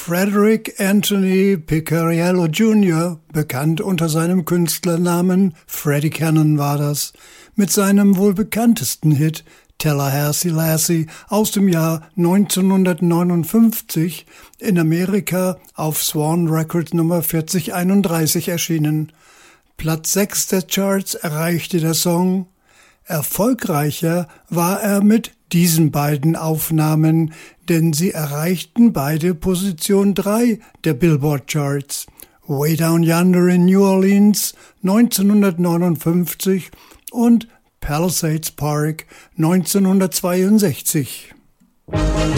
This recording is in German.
Frederick Anthony Picariello Jr., bekannt unter seinem Künstlernamen Freddie Cannon war das, mit seinem wohl bekanntesten Hit Tallahassee Lassie aus dem Jahr 1959 in Amerika auf Swan Records Nummer 4031 erschienen. Platz 6 der Charts erreichte der Song. Erfolgreicher war er mit diesen beiden Aufnahmen, denn sie erreichten beide Position 3 der Billboard Charts. Way Down Yonder in New Orleans 1959 und Palisades Park 1962.